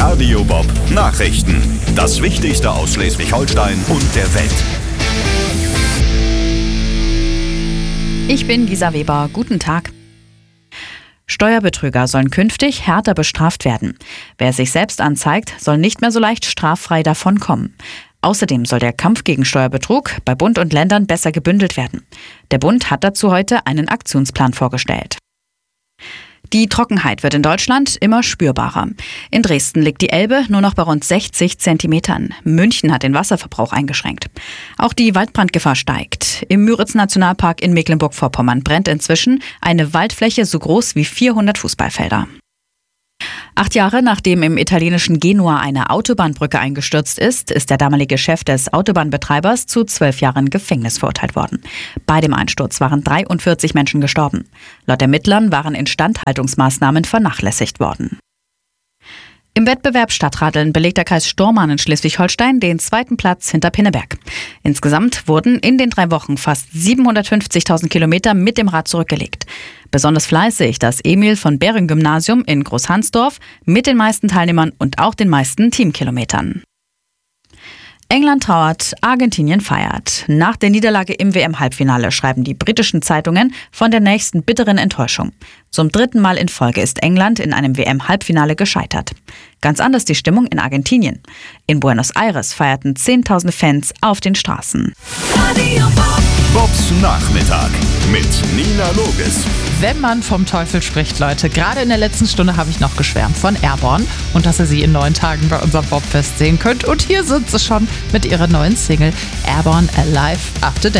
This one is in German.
Radio Bob Nachrichten. Das Wichtigste aus Schleswig-Holstein und der Welt. Ich bin Lisa Weber. Guten Tag. Steuerbetrüger sollen künftig härter bestraft werden. Wer sich selbst anzeigt, soll nicht mehr so leicht straffrei davonkommen. Außerdem soll der Kampf gegen Steuerbetrug bei Bund und Ländern besser gebündelt werden. Der Bund hat dazu heute einen Aktionsplan vorgestellt. Die Trockenheit wird in Deutschland immer spürbarer. In Dresden liegt die Elbe nur noch bei rund 60 Zentimetern. München hat den Wasserverbrauch eingeschränkt. Auch die Waldbrandgefahr steigt. Im Müritz-Nationalpark in Mecklenburg-Vorpommern brennt inzwischen eine Waldfläche so groß wie 400 Fußballfelder. 8 Jahre nachdem im italienischen Genua eine Autobahnbrücke eingestürzt ist, ist der damalige Chef des Autobahnbetreibers zu 12 Jahren Gefängnis verurteilt worden. Bei dem Einsturz waren 43 Menschen gestorben. Laut Ermittlern waren Instandhaltungsmaßnahmen vernachlässigt worden. Im Wettbewerb Stadtradeln belegt der Kreis Stormarn in Schleswig-Holstein den 2. Platz hinter Pinneberg. Insgesamt wurden in den 3 Wochen fast 750.000 Kilometer mit dem Rad zurückgelegt. Besonders fleißig das Emil-von-Behren-Gymnasium in Großhansdorf mit den meisten Teilnehmern und auch den meisten Teamkilometern. England trauert, Argentinien feiert. Nach der Niederlage im WM-Halbfinale schreiben die britischen Zeitungen von der nächsten bitteren Enttäuschung. Zum 3. Mal in Folge ist England in einem WM-Halbfinale gescheitert. Ganz anders die Stimmung in Argentinien. In Buenos Aires feierten Zehntausende Fans auf den Straßen. Bobs Nachmittag mit Nina Loges. Wenn man vom Teufel spricht, Leute, gerade in der letzten Stunde habe ich noch geschwärmt von Airborne und dass ihr sie in 9 Tagen bei unserem Bobfest sehen könnt. Und hier sind sie schon mit ihrer neuen Single Airborne Alive After Death.